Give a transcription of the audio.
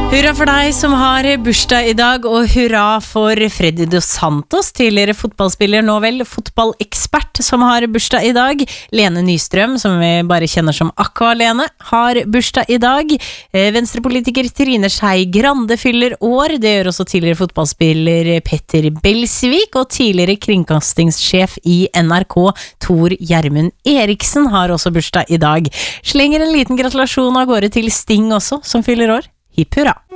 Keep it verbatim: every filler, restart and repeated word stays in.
Hurra for deg som har bursdag i dag, og hurra for Freddy Dos Santos, tidligere fotballspiller, nå vel fotballekspert, som har bursdag i dag. Lene Nystrøm, som vi bare kjenner som Aqua-Lene, har bursdag i dag. Venstrepolitiker Trine Skei Grande fyller år. Det gjør også tidligere fotballspiller Petter Belsvik, og tidligere kringkastingssjef i N R K, Tor Gjermund Eriksen, har også bursdag i dag. Slenger en liten gratulasjon av gårde til Sting også, som fyller år. Hipp hurra!